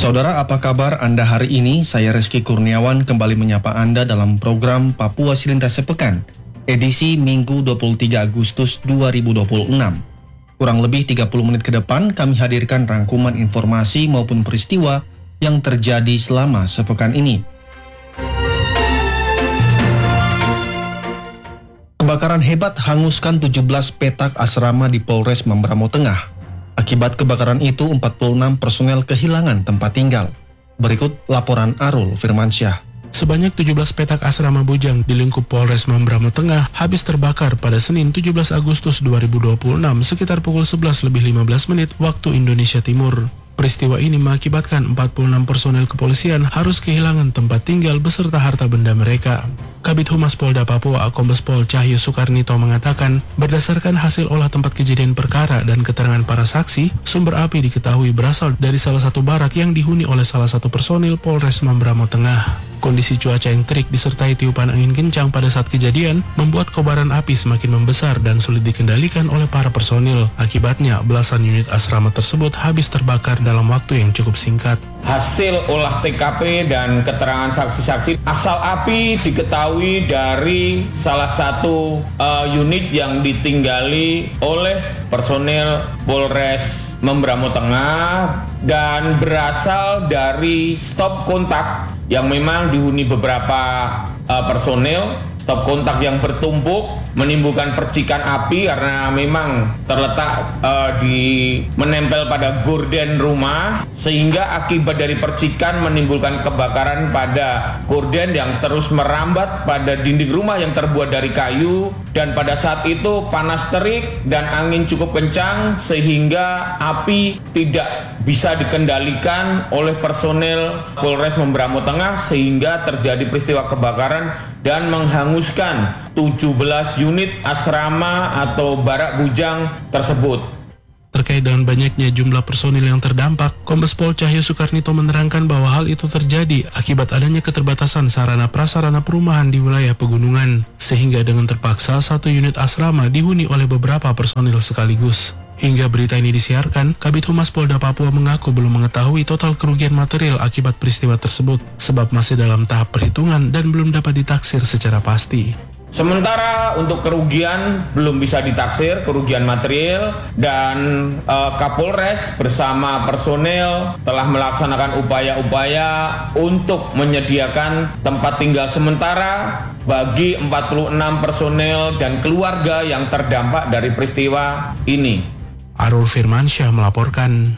Saudara, apa kabar Anda hari ini? Saya Reski Kurniawan kembali menyapa Anda dalam program Papua Silintas Sepekan, edisi Minggu 23 Agustus 2026. Kurang lebih 30 menit ke depan kami hadirkan rangkuman informasi maupun peristiwa yang terjadi selama sepekan ini. Kebakaran hebat hanguskan 17 petak asrama di Polres Mamberamo Tengah. Akibat kebakaran itu, 46 personel kehilangan tempat tinggal. Berikut laporan Arul Firmansyah. Sebanyak 17 petak asrama bujang di lingkup Polres Mamberamo Tengah habis terbakar pada Senin 17 Agustus 2026 sekitar pukul 11:15 waktu Indonesia Timur. Peristiwa ini mengakibatkan 46 personel kepolisian harus kehilangan tempat tinggal beserta harta benda mereka. Kabid Humas Polda Papua, Kombes Pol Cahyo Sukarnito mengatakan, berdasarkan hasil olah tempat kejadian perkara dan keterangan para saksi, sumber api diketahui berasal dari salah satu barak yang dihuni oleh salah satu personil Polres Mamberamo Tengah. Kondisi cuaca yang terik disertai tiupan angin kencang pada saat kejadian membuat kobaran api semakin membesar dan sulit dikendalikan oleh para personil. Akibatnya, belasan unit asrama tersebut habis terbakar dalam waktu yang cukup singkat. Hasil olah TKP dan keterangan saksi-saksi, asal api diketahui dari salah satu unit yang ditinggali oleh personel Polres Mamberamo Tengah dan berasal dari stop kontak yang memang dihuni beberapa personel. Stop kontak yang bertumpuk menimbulkan percikan api karena memang terletak menempel pada gorden rumah, sehingga akibat dari percikan menimbulkan kebakaran pada gorden yang terus merambat pada dinding rumah yang terbuat dari kayu. Dan pada saat itu panas terik dan angin cukup kencang sehingga api tidak bisa dikendalikan oleh personel Polres Mamberamo Tengah sehingga terjadi peristiwa kebakaran dan menghanguskan 17 unit asrama atau barak bujang tersebut. Terkait dengan banyaknya jumlah personil yang terdampak, Kombes Pol Cahyo Sukarnito menerangkan bahwa hal itu terjadi akibat adanya keterbatasan sarana prasarana perumahan di wilayah pegunungan, sehingga dengan terpaksa satu unit asrama dihuni oleh beberapa personil sekaligus. Hingga berita ini disiarkan, Kabid Humas Polda Papua mengaku belum mengetahui total kerugian material akibat peristiwa tersebut, sebab masih dalam tahap perhitungan dan belum dapat ditaksir secara pasti. Sementara untuk kerugian belum bisa ditaksir, kerugian material, dan Kapolres bersama personel telah melaksanakan upaya-upaya untuk menyediakan tempat tinggal sementara bagi 46 personel dan keluarga yang terdampak dari peristiwa ini. Arul Firmansyah melaporkan.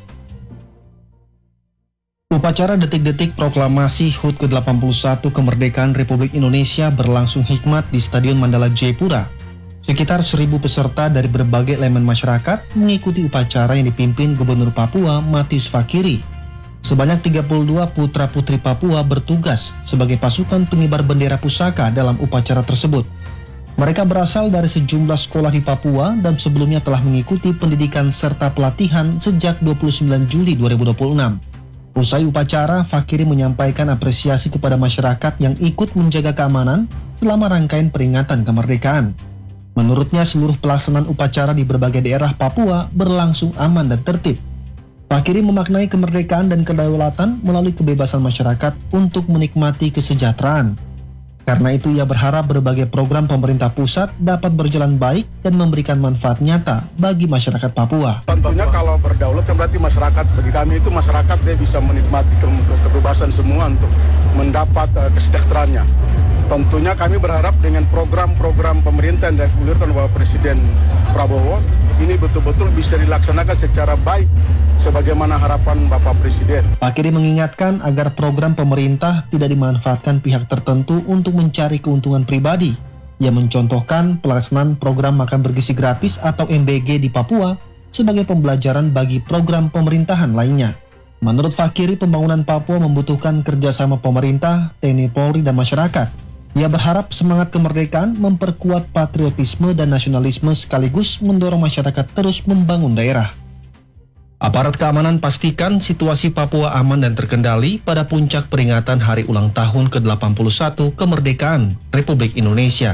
Upacara detik-detik proklamasi HUT ke-81 kemerdekaan Republik Indonesia berlangsung hikmat di Stadion Mandala Jayapura. Sekitar 1.000 peserta dari berbagai elemen masyarakat mengikuti upacara yang dipimpin Gubernur Papua Matius Fakiri. Sebanyak 32 putra-putri Papua bertugas sebagai pasukan pengibar bendera pusaka dalam upacara tersebut. Mereka berasal dari sejumlah sekolah di Papua dan sebelumnya telah mengikuti pendidikan serta pelatihan sejak 29 Juli 2026. Usai upacara, Fakiri menyampaikan apresiasi kepada masyarakat yang ikut menjaga keamanan selama rangkaian peringatan kemerdekaan. Menurutnya, seluruh pelaksanaan upacara di berbagai daerah Papua berlangsung aman dan tertib. Fakiri memaknai kemerdekaan dan kedaulatan melalui kebebasan masyarakat untuk menikmati kesejahteraan. Karena itu, ia berharap berbagai program pemerintah pusat dapat berjalan baik dan memberikan manfaat nyata bagi masyarakat Papua. Tentunya kalau berdaulat kan berarti masyarakat, bagi kami itu masyarakat dia bisa menikmati kebebasan semua untuk mendapat kesejahteraannya. Tentunya kami berharap dengan program-program pemerintah yang digulirkan oleh Presiden Prabowo ini betul-betul bisa dilaksanakan secara baik sebagaimana harapan Bapak Presiden. Fakiri mengingatkan agar program pemerintah tidak dimanfaatkan pihak tertentu untuk mencari keuntungan pribadi. Ia mencontohkan pelaksanaan program makan bergizi gratis atau MBG di Papua sebagai pembelajaran bagi program pemerintahan lainnya. Menurut Fakiri, pembangunan Papua membutuhkan kerjasama pemerintah, TNI Polri, dan masyarakat. Ia berharap semangat kemerdekaan memperkuat patriotisme dan nasionalisme sekaligus mendorong masyarakat terus membangun daerah. Aparat keamanan pastikan situasi Papua aman dan terkendali pada puncak peringatan Hari Ulang Tahun ke-81 Kemerdekaan Republik Indonesia.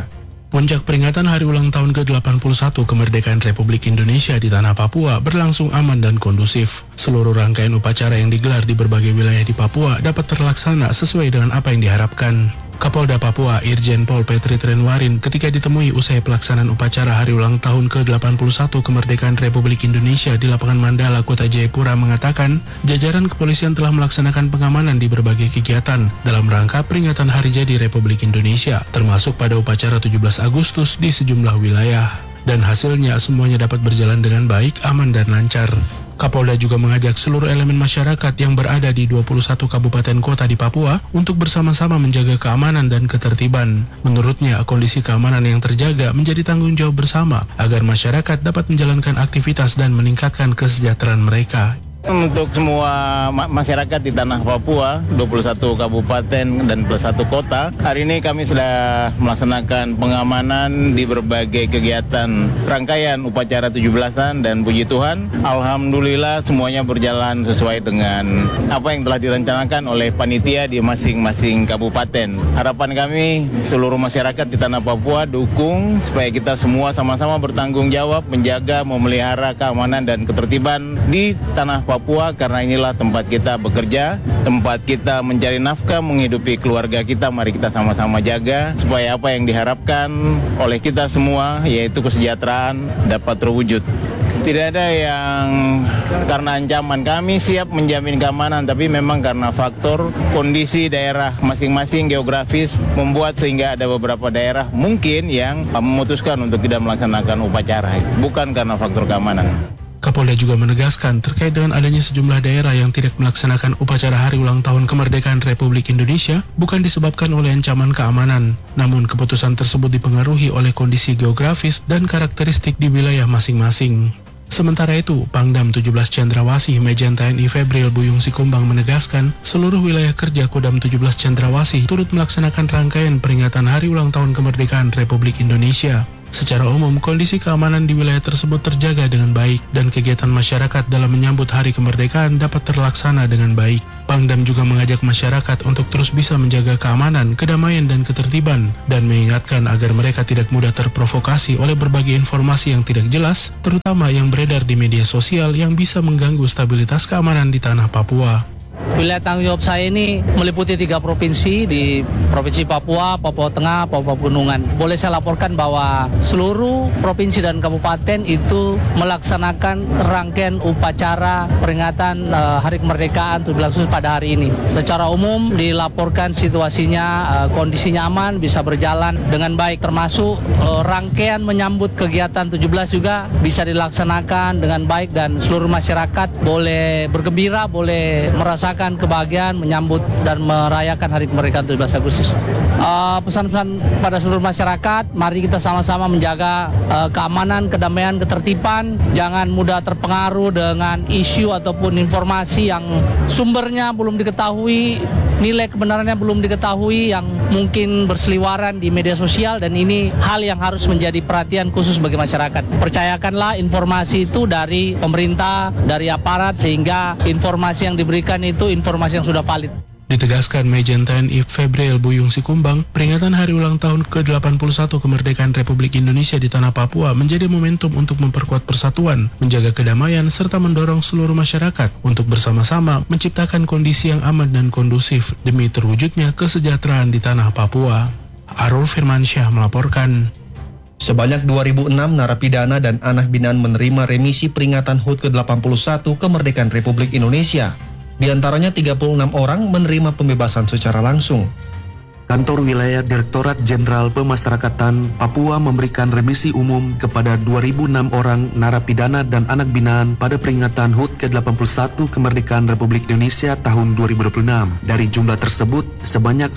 Puncak peringatan hari ulang tahun ke-81 kemerdekaan Republik Indonesia di tanah Papua berlangsung aman dan kondusif. Seluruh rangkaian upacara yang digelar di berbagai wilayah di Papua dapat terlaksana sesuai dengan apa yang diharapkan. Kapolda Papua Irjen Pol Petri Trenwarin ketika ditemui usai pelaksanaan upacara hari ulang tahun ke-81 kemerdekaan Republik Indonesia di lapangan Mandala, Kota Jayapura mengatakan, jajaran kepolisian telah melaksanakan pengamanan di berbagai kegiatan dalam rangka peringatan Hari Jadi Republik Indonesia, termasuk pada upacara 17 Agustus di sejumlah wilayah. Dan hasilnya semuanya dapat berjalan dengan baik, aman dan lancar. Kapolda juga mengajak seluruh elemen masyarakat yang berada di 21 kabupaten kota di Papua untuk bersama-sama menjaga keamanan dan ketertiban. Menurutnya, kondisi keamanan yang terjaga menjadi tanggung jawab bersama agar masyarakat dapat menjalankan aktivitas dan meningkatkan kesejahteraan mereka. Untuk semua masyarakat di tanah Papua, 21 kabupaten dan plus 1 kota, hari ini kami sudah melaksanakan pengamanan di berbagai kegiatan rangkaian upacara 17-an dan puji Tuhan, alhamdulillah semuanya berjalan sesuai dengan apa yang telah direncanakan oleh panitia di masing-masing kabupaten. Harapan kami seluruh masyarakat di tanah Papua dukung supaya kita semua sama-sama bertanggung jawab menjaga, memelihara keamanan dan ketertiban di tanah Papua, karena inilah tempat kita bekerja, tempat kita mencari nafkah, menghidupi keluarga kita. Mari kita sama-sama jaga supaya apa yang diharapkan oleh kita semua, yaitu kesejahteraan, dapat terwujud. Tidak ada yang karena ancaman, kami siap menjamin keamanan, tapi memang karena faktor kondisi daerah masing-masing geografis membuat sehingga ada beberapa daerah mungkin yang memutuskan untuk tidak melaksanakan upacara, bukan karena faktor keamanan. Kapolda juga menegaskan terkait dengan adanya sejumlah daerah yang tidak melaksanakan upacara hari ulang tahun kemerdekaan Republik Indonesia bukan disebabkan oleh ancaman keamanan, namun keputusan tersebut dipengaruhi oleh kondisi geografis dan karakteristik di wilayah masing-masing. Sementara itu, Pangdam 17 Cendrawasih Majen TNI Febril Buyung Sikumbang menegaskan seluruh wilayah kerja Kodam 17 Cendrawasih turut melaksanakan rangkaian peringatan hari ulang tahun kemerdekaan Republik Indonesia. Secara umum, kondisi keamanan di wilayah tersebut terjaga dengan baik dan kegiatan masyarakat dalam menyambut hari kemerdekaan dapat terlaksana dengan baik. Pangdam juga mengajak masyarakat untuk terus bisa menjaga keamanan, kedamaian, dan ketertiban dan mengingatkan agar mereka tidak mudah terprovokasi oleh berbagai informasi yang tidak jelas, terutama yang beredar di media sosial yang bisa mengganggu stabilitas keamanan di tanah Papua. Wilayah tanggung jawab saya ini meliputi 3 provinsi, di Provinsi Papua, Papua Tengah, Papua Pegunungan. Boleh saya laporkan bahwa seluruh provinsi dan kabupaten itu melaksanakan rangkaian upacara peringatan Hari Kemerdekaan 17 Agustus pada hari ini. Secara umum dilaporkan situasinya, kondisinya aman, bisa berjalan dengan baik, termasuk rangkaian menyambut kegiatan 17 juga bisa dilaksanakan dengan baik dan seluruh masyarakat boleh bergembira, boleh merasakan kebahagiaan menyambut dan merayakan Hari Kemerdekaan 17 Agustus. Pesan-pesan pada seluruh masyarakat, mari kita sama-sama menjaga keamanan, kedamaian, ketertiban. Jangan mudah terpengaruh dengan isu ataupun informasi yang sumbernya belum diketahui, nilai kebenarannya belum diketahui, yang mungkin berseliweran di media sosial, dan ini hal yang harus menjadi perhatian khusus bagi masyarakat. Percayakanlah informasi itu dari pemerintah, dari aparat, sehingga informasi yang diberikan itu informasi yang sudah valid. Ditegaskan Majen TNI Febril Buyung Sikumbang, peringatan hari ulang tahun ke-81 kemerdekaan Republik Indonesia di tanah Papua menjadi momentum untuk memperkuat persatuan, menjaga kedamaian, serta mendorong seluruh masyarakat untuk bersama-sama menciptakan kondisi yang aman dan kondusif demi terwujudnya kesejahteraan di tanah Papua. Arul Firmansyah melaporkan. Sebanyak 2006 narapidana dan anak binaan menerima remisi peringatan HUT ke-81 kemerdekaan Republik Indonesia. Di antaranya 36 orang menerima pembebasan secara langsung. Kantor Wilayah Direktorat Jenderal Pemasyarakatan Papua memberikan remisi umum kepada 2006 orang narapidana dan anak binaan pada peringatan HUT ke-81 kemerdekaan Republik Indonesia tahun 2026. Dari jumlah tersebut, sebanyak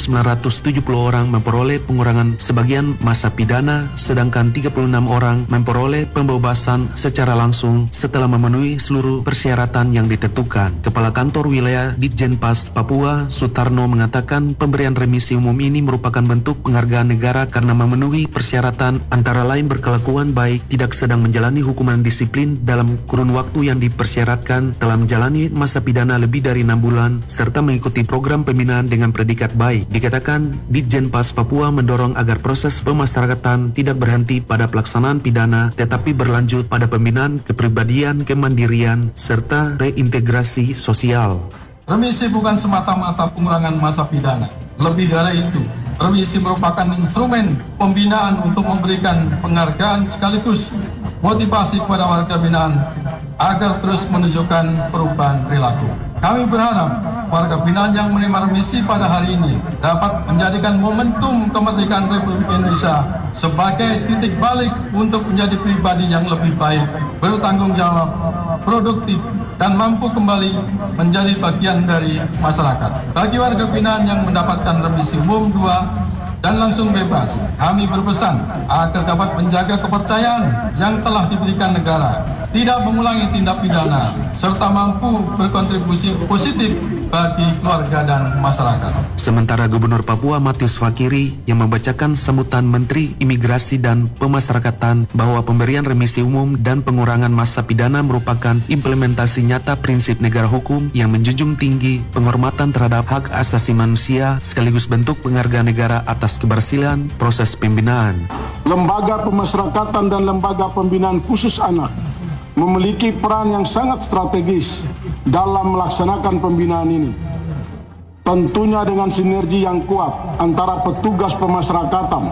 1.970 orang memperoleh pengurangan sebagian masa pidana, sedangkan 36 orang memperoleh pembebasan secara langsung setelah memenuhi seluruh persyaratan yang ditentukan. Kepala Kantor Wilayah Ditjenpas Papua, Sutarno, mengatakan pemberian remisi remisi umum ini merupakan bentuk penghargaan negara karena memenuhi persyaratan antara lain berkelakuan baik, tidak sedang menjalani hukuman disiplin dalam kurun waktu yang dipersyaratkan, telah menjalani masa pidana lebih dari 6 bulan, serta mengikuti program pembinaan dengan predikat baik. Dikatakan, Ditjenpas Papua mendorong agar proses pemasyarakatan tidak berhenti pada pelaksanaan pidana, tetapi berlanjut pada pembinaan kepribadian, kemandirian, serta reintegrasi sosial. Remisi bukan semata-mata pengurangan masa pidana. Lebih dari itu, remisi merupakan instrumen pembinaan untuk memberikan penghargaan sekaligus motivasi kepada warga binaan agar terus menunjukkan perubahan perilaku. Kami berharap warga binaan yang menerima remisi pada hari ini dapat menjadikan momentum kemerdekaan Republik Indonesia sebagai titik balik untuk menjadi pribadi yang lebih baik, bertanggung jawab, produktif, dan mampu kembali menjadi bagian dari masyarakat. Bagi warga binaan yang mendapatkan remisi umum 2 dan langsung bebas, kami berpesan agar dapat menjaga kepercayaan yang telah diberikan negara, tidak mengulangi tindak pidana, serta mampu berkontribusi positif bagi keluarga dan masyarakat. Sementara Gubernur Papua Matius Fakiri yang membacakan sambutan Menteri Imigrasi dan Pemasyarakatan bahwa pemberian remisi umum dan pengurangan masa pidana merupakan implementasi nyata prinsip negara hukum yang menjunjung tinggi penghormatan terhadap hak asasi manusia sekaligus bentuk penghargaan negara atas keberhasilan proses pembinaan. Lembaga pemasyarakatan dan lembaga pembinaan khusus anak memiliki peran yang sangat strategis dalam melaksanakan pembinaan ini. Tentunya dengan sinergi yang kuat antara petugas pemasyarakatan,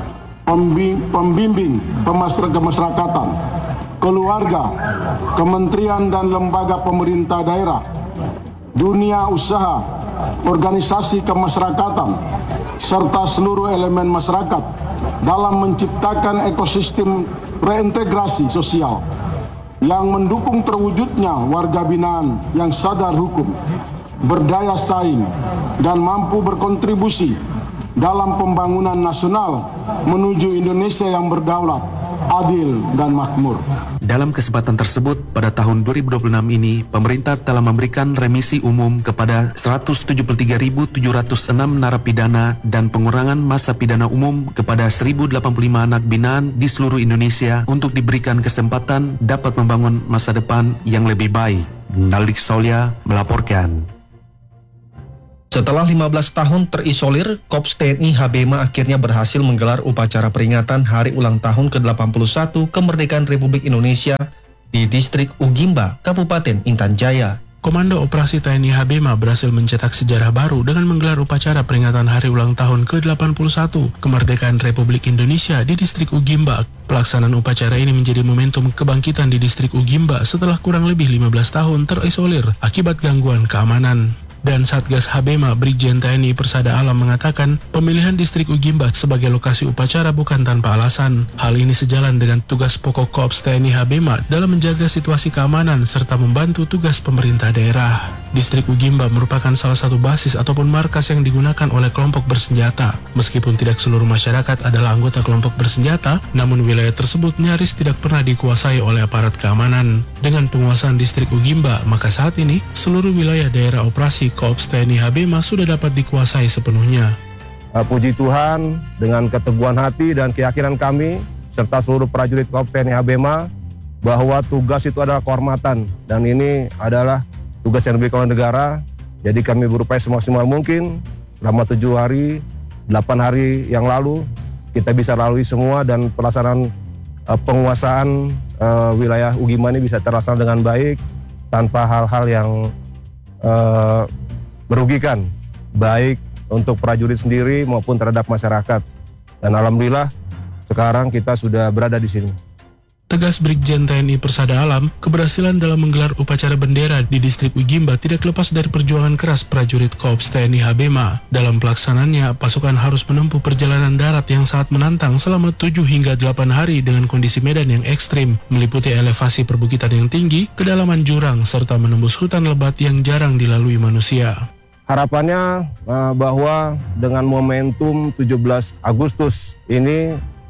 pembimbing pemasyarakatan, keluarga, kementerian dan lembaga pemerintah daerah, dunia usaha, organisasi kemasyarakatan, serta seluruh elemen masyarakat dalam menciptakan ekosistem reintegrasi sosial yang mendukung terwujudnya warga binaan yang sadar hukum, berdaya saing, dan mampu berkontribusi dalam pembangunan nasional menuju Indonesia yang berdaulat, adil, dan makmur. Dalam kesempatan tersebut, pada tahun 2026 ini, pemerintah telah memberikan remisi umum kepada 173.706 narapidana dan pengurangan masa pidana umum kepada 1.085 anak binaan di seluruh Indonesia untuk diberikan kesempatan dapat membangun masa depan yang lebih baik. Naldik Saulia melaporkan. Setelah 15 tahun terisolir, Korps TNI HBMA akhirnya berhasil menggelar upacara peringatan Hari Ulang Tahun ke-81 Kemerdekaan Republik Indonesia di Distrik Ugimba, Kabupaten Intan Jaya. Komando Operasi TNI HBMA berhasil mencetak sejarah baru dengan menggelar upacara peringatan Hari Ulang Tahun ke-81 Kemerdekaan Republik Indonesia di Distrik Ugimba. Pelaksanaan upacara ini menjadi momentum kebangkitan di Distrik Ugimba setelah kurang lebih 15 tahun terisolir akibat gangguan keamanan. Dan Satgas HBMA Brigjen TNI Persada Alam mengatakan pemilihan Distrik Ugimba sebagai lokasi upacara bukan tanpa alasan. Hal ini sejalan dengan tugas pokok Korps TNI HBMA dalam menjaga situasi keamanan serta membantu tugas pemerintah daerah. Distrik Ugimba merupakan salah satu basis ataupun markas yang digunakan oleh kelompok bersenjata. Meskipun tidak seluruh masyarakat adalah anggota kelompok bersenjata, namun wilayah tersebut nyaris tidak pernah dikuasai oleh aparat keamanan. Dengan penguasaan Distrik Ugimba, maka saat ini seluruh wilayah daerah operasi Korps TNI HBMA sudah dapat dikuasai sepenuhnya. Puji Tuhan, dengan keteguhan hati dan keyakinan kami serta seluruh prajurit Korps TNI HBMA bahwa tugas itu adalah kehormatan dan ini adalah tugas yang diberikan oleh negara. Jadi kami berupaya semaksimal mungkin selama 7 hari, 8 hari yang lalu kita bisa lalui semua dan pelaksanaan penguasaan wilayah Ugimba ini bisa terlaksana dengan baik tanpa hal-hal yang merugikan baik untuk prajurit sendiri maupun terhadap masyarakat. Dan alhamdulillah sekarang kita sudah berada di sini. Tegas Brigjen TNI Persada Alam, keberhasilan dalam menggelar upacara bendera di Distrik Ugimba tidak lepas dari perjuangan keras prajurit Korps TNI HBMA. Dalam pelaksanaannya, pasukan harus menempuh perjalanan darat yang sangat menantang selama 7 hingga 8 hari dengan kondisi medan yang ekstrim, meliputi elevasi perbukitan yang tinggi, kedalaman jurang, serta menembus hutan lebat yang jarang dilalui manusia. Harapannya bahwa dengan momentum 17 Agustus ini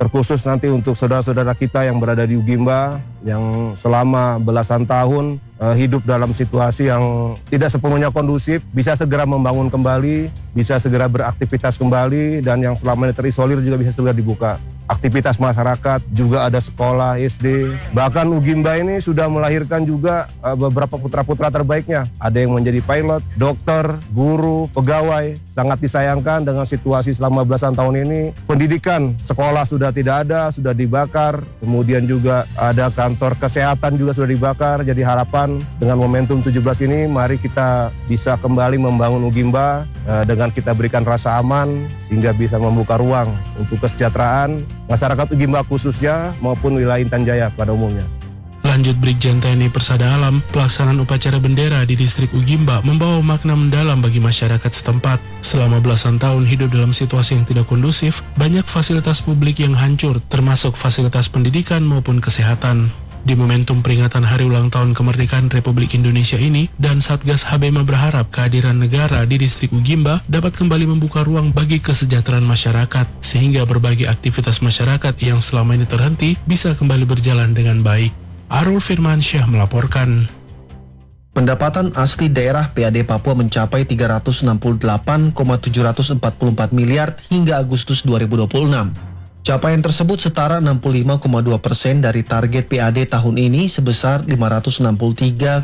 terkhusus nanti untuk saudara-saudara kita yang berada di Ugimba, yang selama belasan tahun hidup dalam situasi yang tidak sepenuhnya kondusif, bisa segera membangun kembali, bisa segera beraktivitas kembali, dan yang selama ini terisolir juga bisa segera dibuka. Aktivitas masyarakat, juga ada sekolah, SD. Bahkan Ugimba ini sudah melahirkan juga beberapa putra-putra terbaiknya. Ada yang menjadi pilot, dokter, guru, pegawai. Sangat disayangkan dengan situasi selama belasan tahun ini. Pendidikan, sekolah sudah tidak ada, sudah dibakar. Kemudian juga ada kantor kesehatan juga sudah dibakar. Jadi harapan dengan momentum 17 ini, mari kita bisa kembali membangun Ugimba dengan kita berikan rasa aman, sehingga bisa membuka ruang untuk kesejahteraan masyarakat Ugimba khususnya maupun wilayah Intan Jaya pada umumnya. Lanjut Brigjen TNI Persada Alam, pelaksanaan upacara bendera di distrik Ugimba membawa makna mendalam bagi masyarakat setempat. Selama belasan tahun hidup dalam situasi yang tidak kondusif, banyak fasilitas publik yang hancur, termasuk fasilitas pendidikan maupun kesehatan. Di momentum peringatan Hari Ulang Tahun Kemerdekaan Republik Indonesia ini, dan Satgas HBMA berharap kehadiran negara di distrik Ugimba dapat kembali membuka ruang bagi kesejahteraan masyarakat, sehingga berbagai aktivitas masyarakat yang selama ini terhenti bisa kembali berjalan dengan baik. Arul Firmansyah melaporkan. Pendapatan asli daerah PAD Papua mencapai 368,744 miliar hingga Agustus 2026. Capaian tersebut setara 65,2% dari target PAD tahun ini sebesar 563,689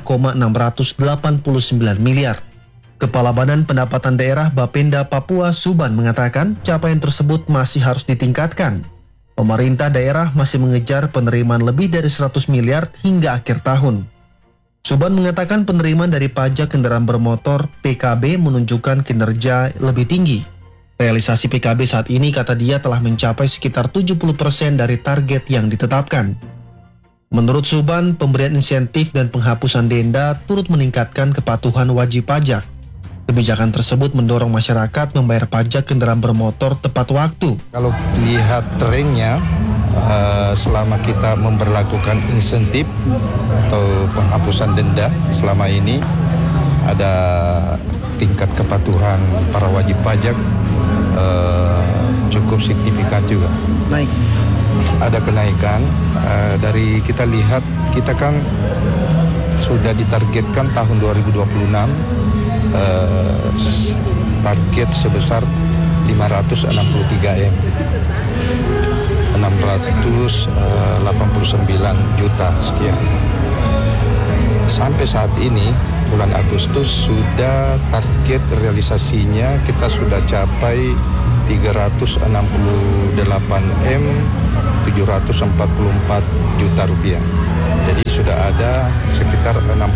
miliar. Kepala Badan Pendapatan Daerah Bapenda Papua Suban mengatakan capaian tersebut masih harus ditingkatkan. Pemerintah daerah masih mengejar penerimaan lebih dari 100 miliar hingga akhir tahun. Suban mengatakan penerimaan dari pajak kendaraan bermotor PKB menunjukkan kinerja lebih tinggi. Realisasi PKB saat ini, kata dia, telah mencapai sekitar 70% dari target yang ditetapkan. Menurut Suban, pemberian insentif dan penghapusan denda turut meningkatkan kepatuhan wajib pajak. Kebijakan tersebut mendorong masyarakat membayar pajak kendaraan bermotor tepat waktu. Kalau lihat trennya, selama kita memberlakukan insentif atau penghapusan denda selama ini, ada tingkat kepatuhan para wajib pajak cukup signifikan juga. Naik. Ada kenaikan dari kita lihat, kita kan sudah ditargetkan tahun 2026 target sebesar 563 M, 689 juta sekian. Sampai saat ini bulan Agustus sudah target realisasinya kita sudah capai 368 M 744 juta rupiah. Jadi sudah ada sekitar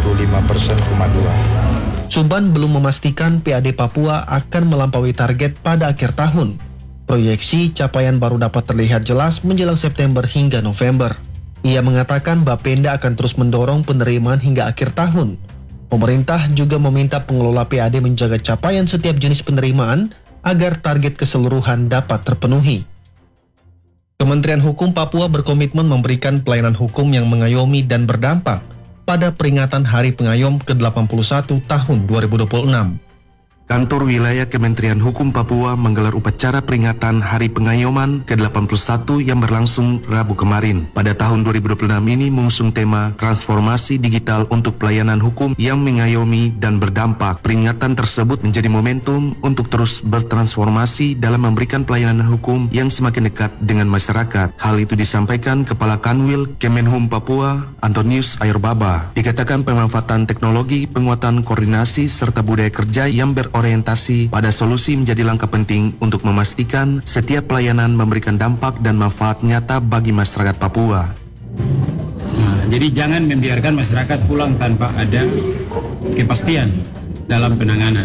65,2%. Suban belum memastikan PAD Papua akan melampaui target pada akhir tahun. Proyeksi capaian baru dapat terlihat jelas menjelang September hingga November. Ia mengatakan Bapenda akan terus mendorong penerimaan hingga akhir tahun. Pemerintah juga meminta pengelola PAD menjaga capaian setiap jenis penerimaan agar target keseluruhan dapat terpenuhi. Kementerian Hukum Papua berkomitmen memberikan pelayanan hukum yang mengayomi dan berdampak pada peringatan Hari Pengayom ke-81 tahun 2026. Kantor Wilayah Kementerian Hukum Papua menggelar upacara peringatan Hari Pengayoman ke-81 yang berlangsung Rabu kemarin. Pada tahun 2026 ini mengusung tema Transformasi Digital untuk Pelayanan Hukum yang Mengayomi dan Berdampak. Peringatan tersebut menjadi momentum untuk terus bertransformasi dalam memberikan pelayanan hukum yang semakin dekat dengan masyarakat. Hal itu disampaikan Kepala Kanwil Kemenhum Papua, Antonius Ayurbaba. Dikatakan pemanfaatan teknologi, penguatan koordinasi, serta budaya kerja yang berorientasi pada solusi menjadi langkah penting untuk memastikan setiap pelayanan memberikan dampak dan manfaat nyata bagi masyarakat Papua. Jadi jangan membiarkan masyarakat pulang tanpa ada kepastian dalam penanganan.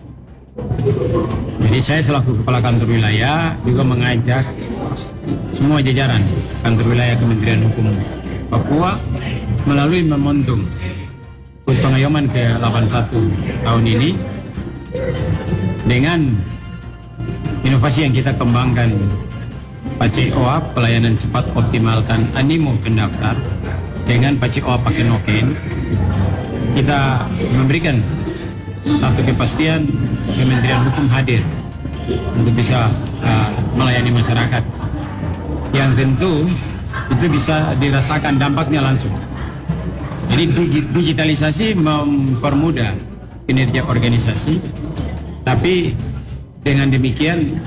Jadi saya selaku Kepala Kantor Wilayah juga mengajak semua jajaran Kantor Wilayah Kementerian Hukum Papua melalui momentum HUT Pengayoman ke-81 tahun ini, dengan inovasi yang kita kembangkan PACOA, pelayanan cepat optimalkan animo pendaftar, dengan PACOA pakai noken, kita memberikan satu kepastian Kementerian Hukum hadir untuk bisa melayani masyarakat. yang tentu itu bisa dirasakan dampaknya langsung. Jadi digitalisasi mempermudah kinerja organisasi, tapi dengan demikian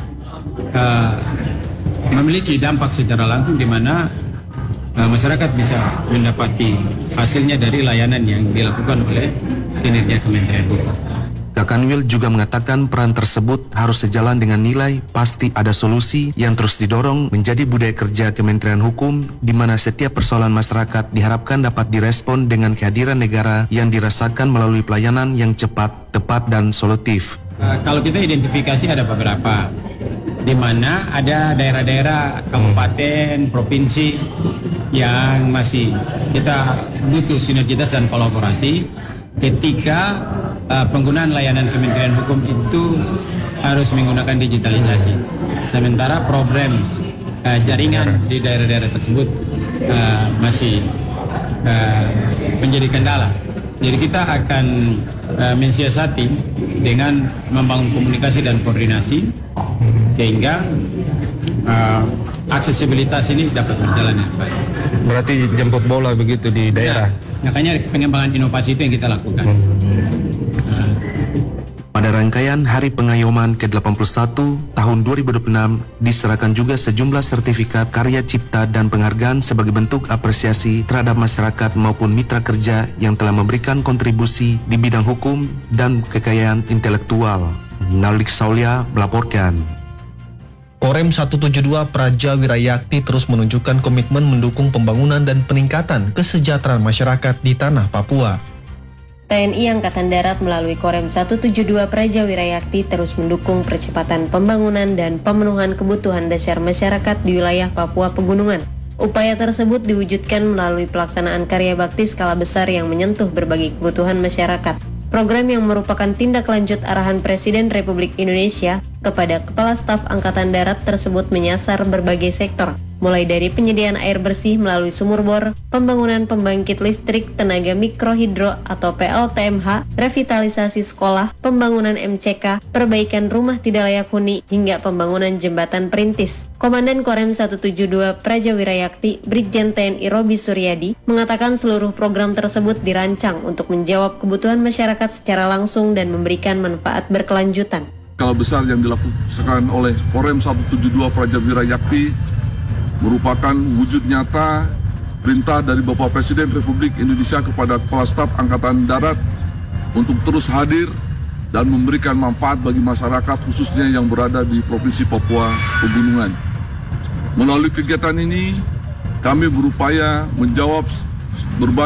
memiliki dampak secara langsung di mana masyarakat bisa mendapati hasilnya dari layanan yang dilakukan oleh kinerja Kementerian Hukum. Kakanwil juga mengatakan peran tersebut harus sejalan dengan nilai pasti ada solusi yang terus didorong menjadi budaya kerja Kementerian Hukum, di mana setiap persoalan masyarakat diharapkan dapat direspon dengan kehadiran negara yang dirasakan melalui pelayanan yang cepat, tepat, dan solutif. Kalau kita identifikasi ada beberapa, di mana ada daerah-daerah, kabupaten, provinsi yang masih kita butuh sinergitas dan kolaborasi ketika penggunaan layanan Kementerian Hukum itu harus menggunakan digitalisasi. Sementara problem jaringan di daerah-daerah tersebut masih menjadi kendala. Jadi kita akan mensiasati dengan membangun komunikasi dan koordinasi sehingga aksesibilitas ini dapat berjalan dengan baik. Berarti jemput bola begitu di daerah. Ya, makanya pengembangan inovasi itu yang kita lakukan. Pada rangkaian Hari Pengayoman ke-81 tahun 2026 diserahkan juga sejumlah sertifikat karya cipta dan penghargaan sebagai bentuk apresiasi terhadap masyarakat maupun mitra kerja yang telah memberikan kontribusi di bidang hukum dan kekayaan intelektual. Nalik Saulia melaporkan. Korem 172 Praja Wirayakti terus menunjukkan komitmen mendukung pembangunan dan peningkatan kesejahteraan masyarakat di tanah Papua. TNI Angkatan Darat melalui Korem 172 Praja Wirayakti terus mendukung percepatan pembangunan dan pemenuhan kebutuhan dasar masyarakat di wilayah Papua Pegunungan. Upaya tersebut diwujudkan melalui pelaksanaan karya bakti skala besar yang menyentuh berbagai kebutuhan masyarakat. Program yang merupakan tindak lanjut arahan Presiden Republik Indonesia kepada Kepala Staf Angkatan Darat tersebut menyasar berbagai sektor, mulai dari penyediaan air bersih melalui sumur bor, pembangunan pembangkit listrik tenaga mikrohidro atau PLTMH, revitalisasi sekolah, pembangunan MCK, perbaikan rumah tidak layak huni, hingga pembangunan jembatan perintis. Komandan Korem 172 Praja Wirayakti, Brigjen TNI Robi Suryadi, mengatakan seluruh program tersebut dirancang untuk menjawab kebutuhan masyarakat secara langsung dan memberikan manfaat berkelanjutan. Skala besar yang dilakukan oleh Korem 172 Praja Wirayakti merupakan wujud nyata perintah dari Bapak Presiden Republik Indonesia kepada Kepala Staf Angkatan Darat untuk terus hadir dan memberikan manfaat bagi masyarakat khususnya yang berada di Provinsi Papua Pegunungan. Melalui kegiatan ini, kami berupaya menjawab berbagai